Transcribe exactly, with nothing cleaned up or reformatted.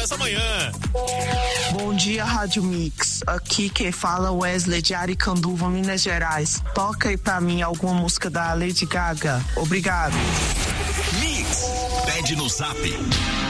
nessa manhã. Bom dia, Rádio Mix. Aqui quem fala Wesley de Aricanduva, Minas Gerais. Toca aí pra mim alguma música da Lady Gaga. Obrigado. Mix. Pede no Zap.